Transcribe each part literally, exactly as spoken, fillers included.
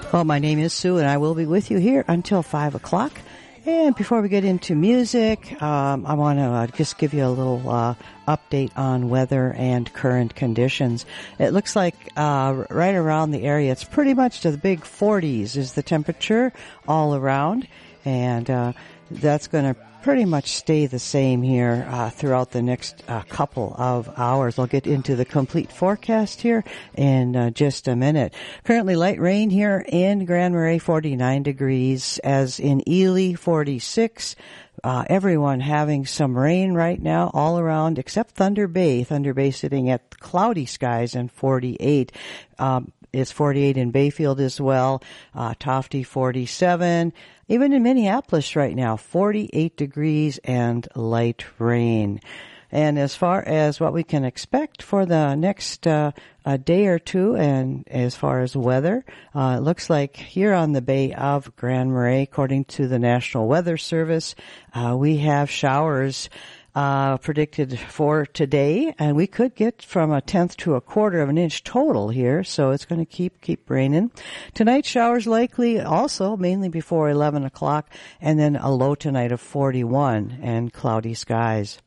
Well, my name is Sue, and I will be with you here until five o'clock. And before we get into music, um, I want to uh, just give you a little uh, update on weather and current conditions. It looks like uh, right around the area, it's pretty much to the big forties is the temperature all around. And uh, that's going to pretty much stay the same here uh, throughout the next uh, couple of hours. I'll get into the complete forecast here in uh, just a minute. Currently light rain here in Grand Marais, forty-nine degrees, as in Ely, forty-six. Uh, everyone having some rain right now all around except Thunder Bay. Thunder Bay sitting at cloudy skies and forty-eight. Um, it's forty-eight in Bayfield as well. Uh, Tofty, forty-seven. Even in Minneapolis right now, forty-eight degrees and light rain. And as far as what we can expect for the next uh, a day or two, and as far as weather, uh, it looks like here on the Bay of Grand Marais, according to the National Weather Service, uh, we have showers Uh, predicted for today, and we could get from a tenth to a quarter of an inch total here, so it's going to keep, keep raining. Tonight, showers likely also, mainly before eleven o'clock, and then a low tonight of forty-one and cloudy skies.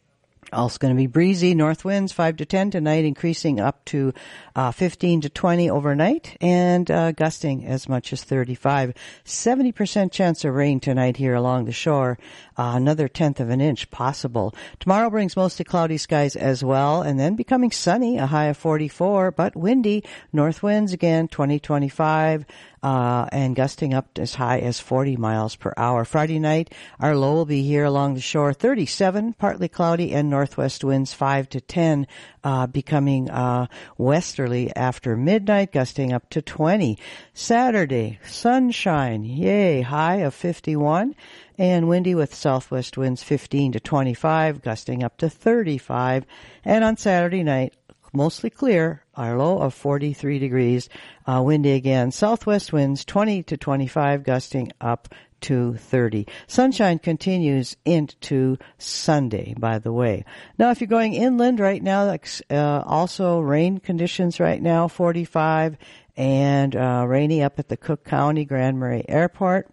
Also going to be breezy, north winds five to ten tonight, increasing up to uh, fifteen to twenty overnight, and uh, gusting as much as thirty-five. seventy percent chance of rain tonight here along the shore, uh, another tenth of an inch possible. Tomorrow brings mostly cloudy skies as well, and then becoming sunny, a high of forty-four, but windy, north winds again, twenty to twenty-five. Uh, and gusting up as high as forty miles per hour. Friday night, our low will be here along the shore, thirty-seven, partly cloudy, and northwest winds five to ten, uh, becoming, uh, westerly after midnight, gusting up to twenty. Saturday, sunshine, yay, high of fifty-one, and windy with southwest winds fifteen to twenty-five, gusting up to thirty-five. And on Saturday night, mostly clear, our low of forty-three degrees, uh, windy again, southwest winds twenty to twenty-five, gusting up to thirty. Sunshine continues into Sunday, by the way. Now, if you're going inland right now, uh, also rain conditions right now, forty-five, and uh, rainy up at the Cook County Grand Marais Airport.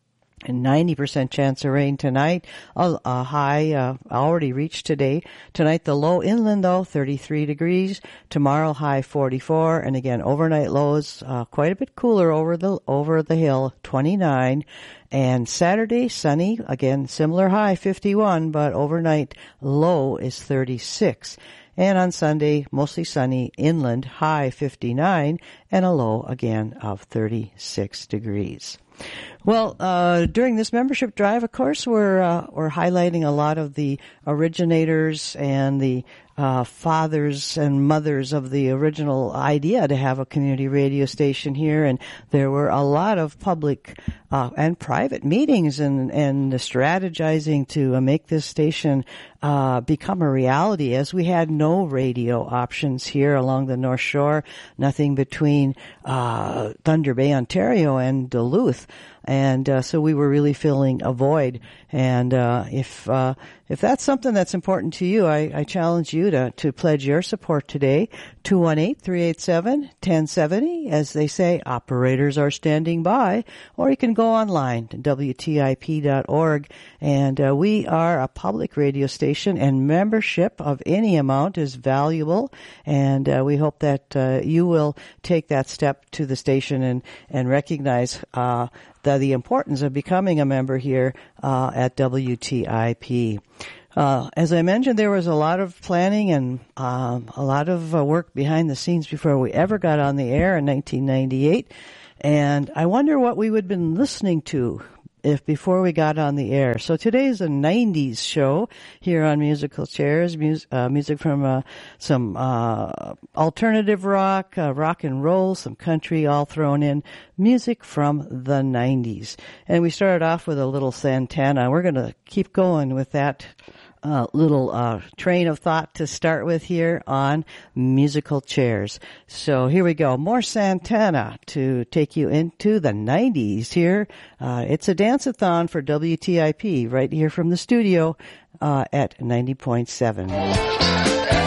And ninety percent chance of rain tonight, a, a high uh, already reached today. Tonight the low inland though, thirty-three degrees. Tomorrow high forty-four, and again overnight lows uh, quite a bit cooler over the over the hill, twenty-nine. And Saturday sunny, again similar high fifty-one, but overnight low is thirty-six. And on Sunday, mostly sunny, inland high fifty-nine, and a low again of thirty-six degrees. Well, uh, during this membership drive, of course, we're, uh, we're highlighting a lot of the originators and the, uh, fathers and mothers of the original idea to have a community radio station here. And there were a lot of public, uh, and private meetings and, and strategizing to uh, make this station, uh, become a reality, as we had no radio options here along the North Shore, nothing between, uh, Thunder Bay, Ontario and Duluth. And uh, so we were really filling a void. And uh, if uh, if that's something that's important to you, I, I challenge you to, to pledge your support today. two one eight, three eight seven, one zero seven zero. As they say, operators are standing by. Or you can go online to W T I P dot org. And uh, we are a public radio station, and membership of any amount is valuable. And uh, we hope that uh, you will take that step to the station and, and recognize uh The, the importance of becoming a member here uh, at W T I P. Uh, as I mentioned, there was a lot of planning and um, a lot of uh, work behind the scenes before we ever got on the air in nineteen ninety-eight. And I wonder what we would have been listening to if before we got on the air. So today's a nineties show here on Musical Chairs, music, uh, music from uh, some uh, alternative rock, uh, rock and roll, some country, all thrown in, music from the nineties. And we started off with a little Santana. We're going to keep going with that uh, little uh, train of thought to start with here on Musical Chairs. So here we go. More Santana to take you into the nineties here. Uh, it's a dance-a-thon for W T I P right here from the studio uh, at ninety point seven.